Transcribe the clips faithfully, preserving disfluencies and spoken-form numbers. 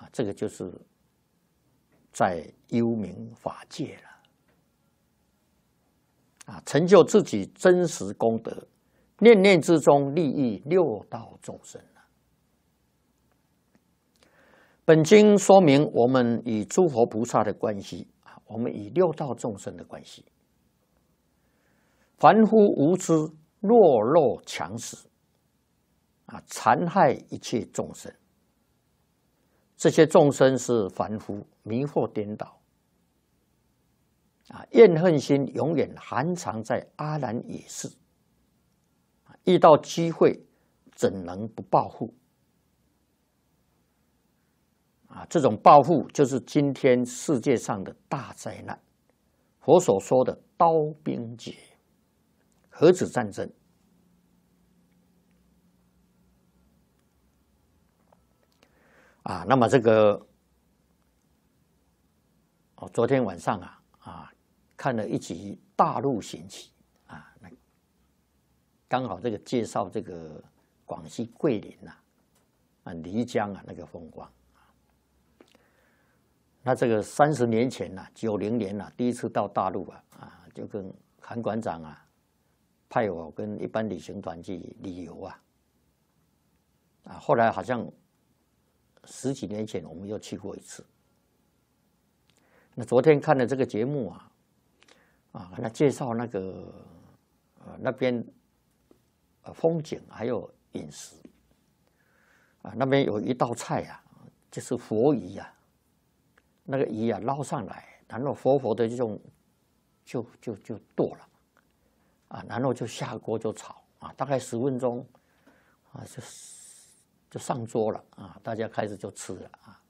啊，这个就是在幽冥法界了。啊，成就自己真实功德，念念之中利益六道众生了。本经说明我们与诸佛菩萨的关系啊，我们与六道众生的关系。凡夫无知，弱肉强食，啊，残害一切众生。这些众生是凡夫，迷惑颠倒。啊，怨恨心永远含藏在阿难也是，遇到机会怎能不报复？啊，这种报复就是今天世界上的大灾难。佛所说的刀兵劫、核子战争。啊，那么这个，哦，昨天晚上啊啊。看了一集《大陆寻奇》啊，刚好这个介绍这个广西桂林呐啊漓江啊那个风光啊。那这个三十年前呐、啊，九零年呐、啊，第一次到大陆啊啊，就跟韩馆长啊派我跟一般旅行团去旅游啊啊，后来好像十几年前我们又去过一次。那昨天看了这个节目啊。啊，那介绍那个呃那边呃风景还有饮食啊，那边有一道菜啊，就是佛鱼啊，那个鱼啊捞上来，然后活活的这种就就就剁了啊，然后就下锅就炒啊，大概十分钟啊就就上桌了啊，大家开始就吃了啊。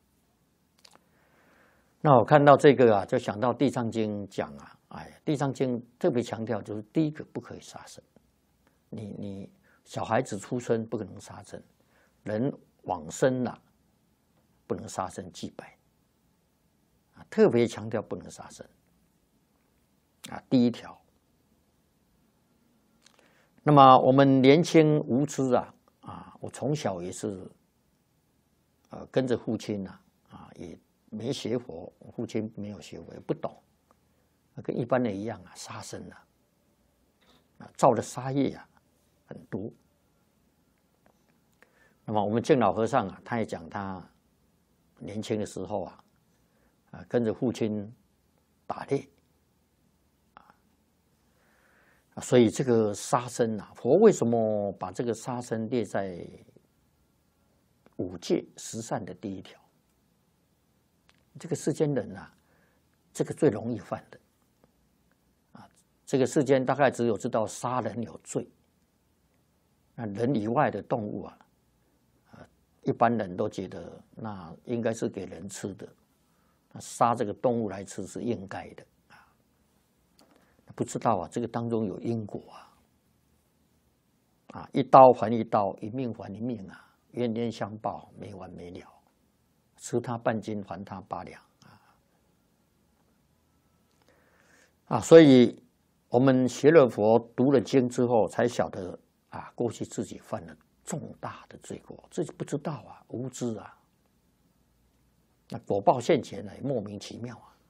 那我看到这个啊，就想到《地藏经》讲啊。哎，《地藏经》特别强调，就是第一个不可以杀生。你你小孩子出生不可能杀生，人往生了不能杀生祭拜。啊，特别强调不能杀生。啊，第一条。那么我们年轻无知啊啊，我从小也是，呃，跟着父亲呐啊，也没学佛，父亲没有学佛，也不懂。跟一般人一样啊，杀生啊，啊，造的杀业啊很多。那么我们净老和尚啊，他也讲他年轻的时候啊，啊跟着父亲打猎啊，所以这个杀生啊，佛为什么把这个杀生列在五戒十善的第一条？这个世间人啊，这个最容易犯的。这个世间大概只有知道杀人有罪，那人以外的动物啊，一般人都觉得那应该是给人吃的，那杀这个动物来吃是应该的啊。不知道啊，这个当中有因果啊，啊，一刀还一刀，一命还一命啊，冤冤相报没完没了，吃他半斤还他八两啊，啊，所以。我们学了佛、读了经之后，才晓得啊，过去自己犯了重大的罪过，自己不知道啊，无知啊，那果报现前呢，莫名其妙啊。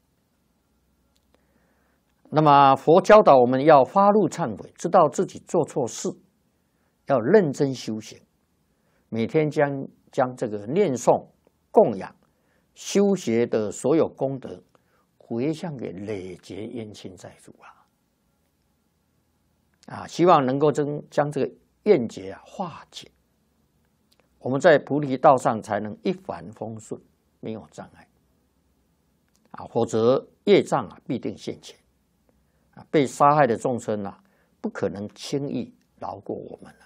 那么佛教导我们要发怒忏悔，知道自己做错事，要认真修行，每天将将这个念诵、供养、修学的所有功德回向给累劫冤亲债主啊。啊，希望能够将将这个怨结啊化解，我们在菩提道上才能一帆风顺，没有障碍。啊，否则业障啊必定现前，啊，被杀害的众生啊不可能轻易饶过我们了。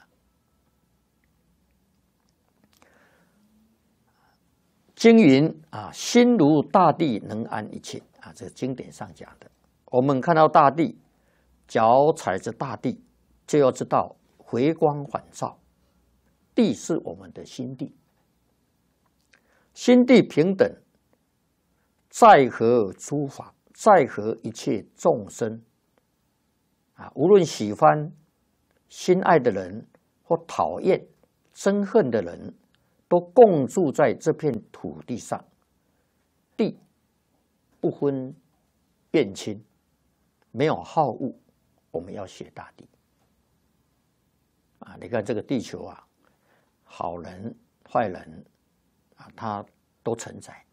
经云啊，心如大地，能安一切啊，这经典上讲的。我们看到大地。脚踩着大地，就要知道回光返照，地是我们的心地，心地平等，在合诸法，在合一切众生啊，无论喜欢、心爱的人或讨厌、憎恨的人，都都共住在这片土地上，地不分变亲，没有好恶，我们要学大地。啊，你看这个地球啊，好人坏人啊，它都存在。